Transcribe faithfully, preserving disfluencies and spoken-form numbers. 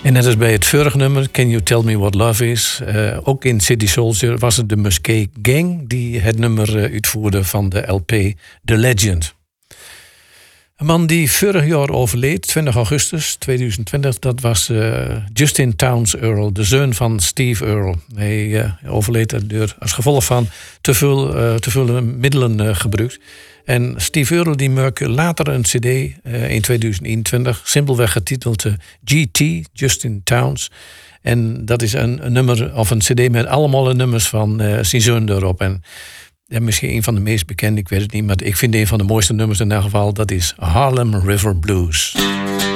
En net als bij het vorige nummer, Can You Tell Me What Love Is... Uh, ook in City Soldier was het de Musquet Gang... die het nummer uh, uitvoerde van de L P The Legend. Een man die vorig jaar overleed, twintig augustus tweeduizend twintig... dat was uh, Justin Townes Earle, de zoon van Steve Earle. Hij uh, overleed door, als gevolg van te veel, uh, te veel middelen uh, gebruikt... En Steve Earle die maakte later een cd uh, in tweeduizend eenentwintig... simpelweg getiteld uh, G T, Justin Townes. En dat is een, een nummer of een cd met allemaal nummers van uh, zijn zoon erop. En ja, misschien een van de meest bekende, ik weet het niet... maar ik vind een van de mooiste nummers in elk geval... dat is Harlem River Blues.